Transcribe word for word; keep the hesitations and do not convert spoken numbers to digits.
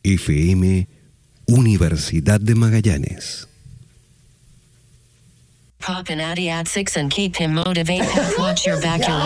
F M Universidad de Magallanes. Pop an Addy at six and keep him motivated. Watch your back.